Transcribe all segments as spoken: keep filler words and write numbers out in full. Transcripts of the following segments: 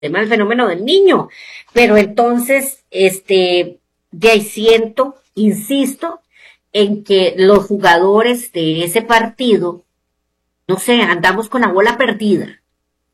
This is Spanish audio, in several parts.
tema del fenómeno del niño. Pero entonces, este, de ahí siento, insisto, en que los jugadores de ese partido, no sé, andamos con la bola perdida.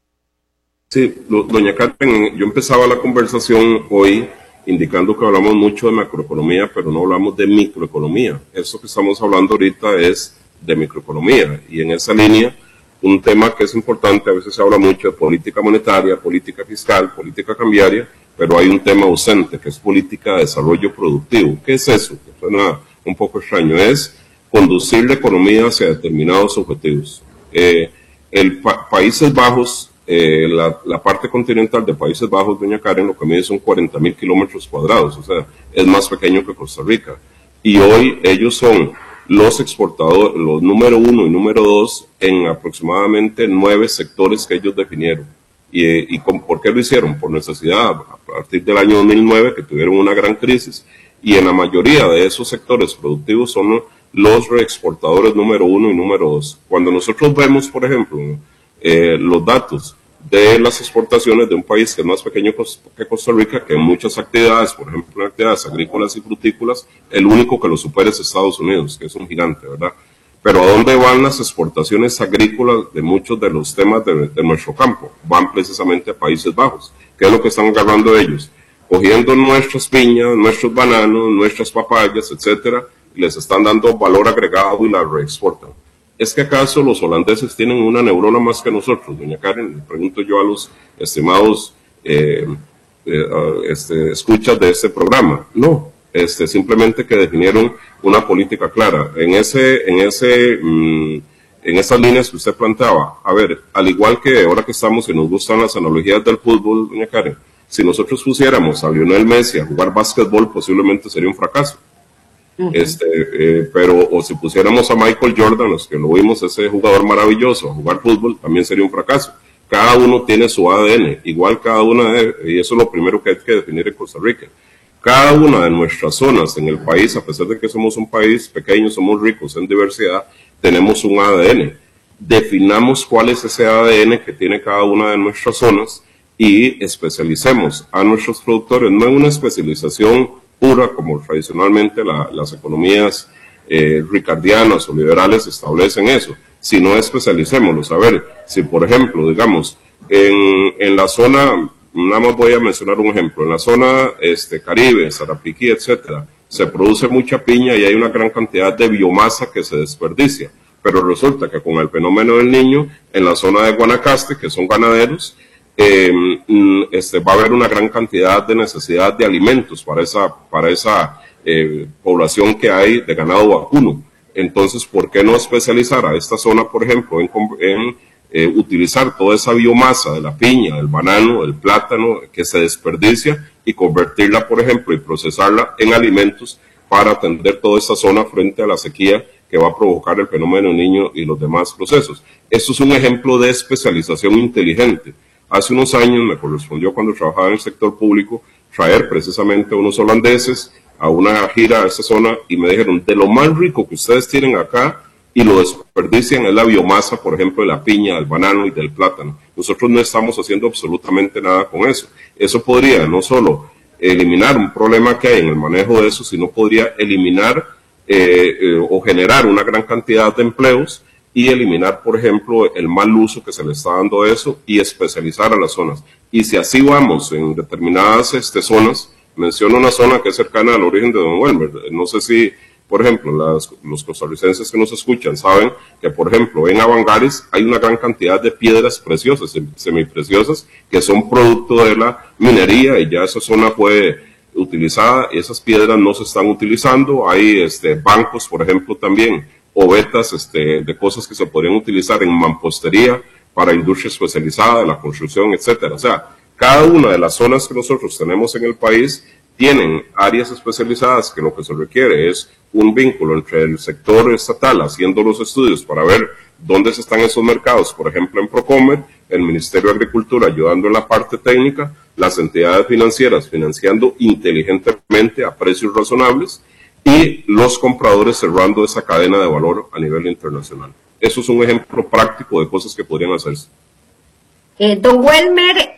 Sí, lo, doña Carmen, yo empezaba la conversación hoy indicando que hablamos mucho de macroeconomía, pero no hablamos de microeconomía. Eso que estamos hablando ahorita es de microeconomía, y en esa línea, un tema que es importante, a veces se habla mucho de política monetaria, política fiscal, política cambiaria, pero hay un tema ausente, que es política de desarrollo productivo. ¿Qué es eso? Que suena un poco extraño. Es conducir la economía hacia determinados objetivos. Eh, el pa Países Bajos, eh, la, la parte continental de Países Bajos, doña Karen, lo que mide son cuarenta mil kilómetros cuadrados, o sea, es más pequeño que Costa Rica. Y hoy ellos son los exportadores, los número uno y número dos en aproximadamente nueve sectores que ellos definieron. ¿Y, y con, por qué lo hicieron? Por necesidad, a partir del año dos mil nueve, que tuvieron una gran crisis, y en la mayoría de esos sectores productivos son los reexportadores número uno y número dos. Cuando nosotros vemos, por ejemplo, eh, los datos de las exportaciones de un país que es más pequeño que Costa Rica, que en muchas actividades, por ejemplo en actividades agrícolas y frutícolas, el único que lo supera es Estados Unidos, que es un gigante, ¿verdad? Pero ¿a dónde van las exportaciones agrícolas de muchos de los temas de, de nuestro campo? Van precisamente a Países Bajos. ¿Qué es lo que están agarrando ellos? Cogiendo nuestras piñas, nuestros bananos, nuestras papayas, etcétera, y les están dando valor agregado y las reexportan. ¿Es que acaso los holandeses tienen una neurona más que nosotros, doña Karen? Le pregunto yo a los estimados eh, eh, este, escuchas de este programa. No, este, simplemente que definieron una política clara. En ese, en ese, mmm, en esas líneas que usted planteaba, a ver, al igual que ahora que estamos y nos gustan las analogías del fútbol, doña Karen, si nosotros pusiéramos a Lionel Messi a jugar básquetbol, posiblemente sería un fracaso. Uh-huh. Este, eh, pero, o si pusiéramos a Michael Jordan, los que lo vimos, ese jugador maravilloso, a jugar fútbol, también sería un fracaso. Cada uno tiene su A D N, igual cada una de, y eso es lo primero que hay que definir en Costa Rica. Cada una de nuestras zonas en el país, a pesar de que somos un país pequeño, somos ricos en diversidad, tenemos un A D N. Definamos cuál es ese A D N que tiene cada una de nuestras zonas y especialicemos a nuestros productores, no en una especialización pura como tradicionalmente la, las economías eh, ricardianas o liberales establecen eso, sino especialicémoslos. A ver, si por ejemplo, digamos, en, en la zona, nada más voy a mencionar un ejemplo, en la zona este, Caribe, Sarapiquí, etcétera, se produce mucha piña y hay una gran cantidad de biomasa que se desperdicia, pero resulta que con el fenómeno del Niño, en la zona de Guanacaste, que son ganaderos, Eh, este, va a haber una gran cantidad de necesidad de alimentos para esa, para esa eh, población que hay de ganado vacuno. Entonces, ¿por qué no especializar a esta zona, por ejemplo, en, en eh, utilizar toda esa biomasa de la piña, del banano, del plátano, que se desperdicia, y convertirla, por ejemplo, y procesarla en alimentos para atender toda esa zona frente a la sequía que va a provocar el fenómeno Niño y los demás procesos? Esto es un ejemplo de especialización inteligente. Hace unos años me correspondió, cuando trabajaba en el sector público, traer precisamente a unos holandeses a una gira a esa zona y me dijeron, de lo más rico que ustedes tienen acá y lo desperdician es la biomasa, por ejemplo, de la piña, del banano y del plátano. Nosotros no estamos haciendo absolutamente nada con eso. Eso podría no solo eliminar un problema que hay en el manejo de eso, sino podría eliminar eh, eh, o generar una gran cantidad de empleos y eliminar, por ejemplo, el mal uso que se le está dando a eso y especializar a las zonas. Y si así vamos en determinadas este, zonas, menciono una zona que es cercana al origen de don Welmer. No sé si, por ejemplo, las, los costarricenses que nos escuchan saben que, por ejemplo, en Avangares hay una gran cantidad de piedras preciosas, semipreciosas, que son producto de la minería y ya esa zona fue utilizada y esas piedras no se están utilizando. Hay este, bancos, por ejemplo, también, o vetas este, de cosas que se podrían utilizar en mampostería para industria especializada, de la construcción, etcétera. O sea, cada una de las zonas que nosotros tenemos en el país tienen áreas especializadas que lo que se requiere es un vínculo entre el sector estatal haciendo los estudios para ver dónde se están esos mercados, por ejemplo en Procomer, el Ministerio de Agricultura ayudando en la parte técnica, las entidades financieras financiando inteligentemente a precios razonables, y los compradores cerrando esa cadena de valor a nivel internacional. Eso es un ejemplo práctico de cosas que podrían hacerse. Eh, don Welmer,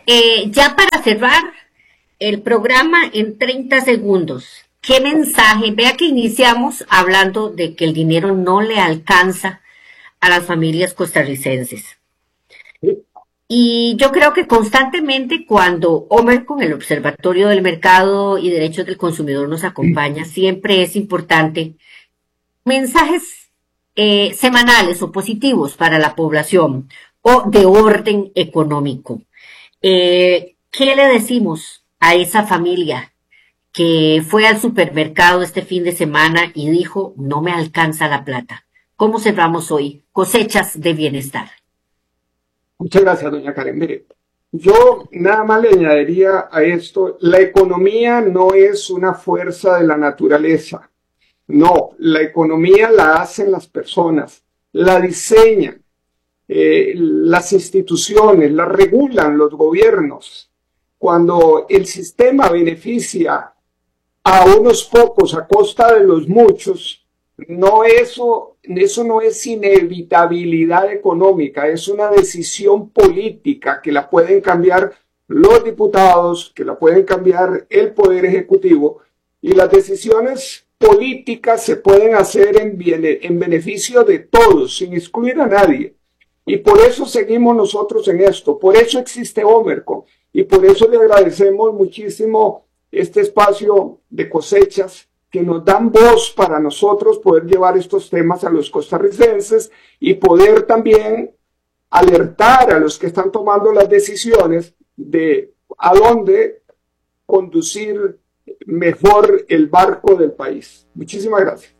eh, ya para cerrar el programa en treinta segundos, ¿qué mensaje? Vea que iniciamos hablando de que el dinero no le alcanza a las familias costarricenses. Y yo creo que constantemente cuando Omercon, el Observatorio del Mercado y Derechos del Consumidor, nos acompaña, siempre es importante mensajes eh, semanales o positivos para la población o de orden económico. Eh, ¿Qué le decimos a esa familia que fue al supermercado este fin de semana y dijo, no me alcanza la plata? ¿Cómo cerramos hoy? Cosechas de bienestar. Muchas gracias, doña Karen. Mire, yo nada más le añadiría a esto, la economía no es una fuerza de la naturaleza. No, la economía la hacen las personas, la diseñan, eh, las instituciones, la regulan los gobiernos. Cuando el sistema beneficia a unos pocos a costa de los muchos, no eso, eso no es inevitabilidad económica, es una decisión política que la pueden cambiar los diputados, que la pueden cambiar el Poder Ejecutivo, y las decisiones políticas se pueden hacer en, en beneficio de todos, sin excluir a nadie. Y por eso seguimos nosotros en esto, por eso existe Omercon, y por eso le agradecemos muchísimo este espacio de cosechas que nos dan voz para nosotros poder llevar estos temas a los costarricenses y poder también alertar a los que están tomando las decisiones de a dónde conducir mejor el barco del país. Muchísimas gracias.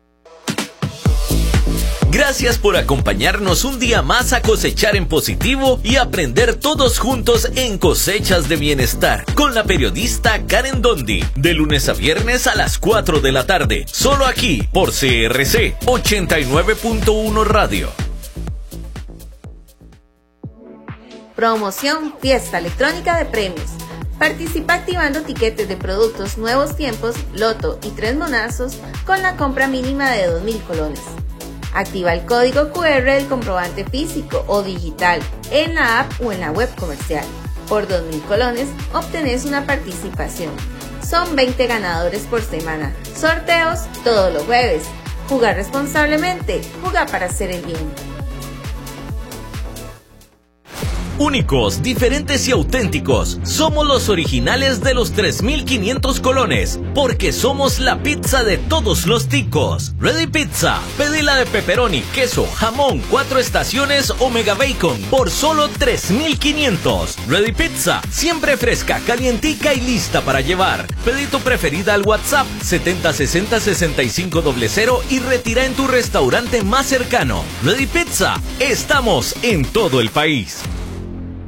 Gracias por acompañarnos un día más a cosechar en positivo y aprender todos juntos en Cosechas de Bienestar con la periodista Karen Dondi, de lunes a viernes a las cuatro de la tarde, solo aquí por C R C ochenta y nueve punto uno Radio. Promoción Fiesta Electrónica de Premios. Participa activando tiquetes de productos Nuevos Tiempos, Loto y Tres Monazos con la compra mínima de dos mil colones. Activa el código cu erre del comprobante físico o digital en la app o en la web comercial. Por dos mil colones obtenés una participación. Son veinte ganadores por semana. Sorteos todos los jueves. Jugar responsablemente. Jugar para hacer el bien. Únicos, diferentes y auténticos. Somos los originales de los tres mil quinientos colones, porque somos la pizza de todos los ticos. Ready Pizza. Pedila de pepperoni, queso, jamón, cuatro estaciones o mega bacon por solo tres mil quinientos. Ready Pizza. Siempre fresca, calientica y lista para llevar. Pedí tu preferida al WhatsApp setenta sesenta sesenta y cinco cero cero y retira en tu restaurante más cercano. Ready Pizza. Estamos en todo el país.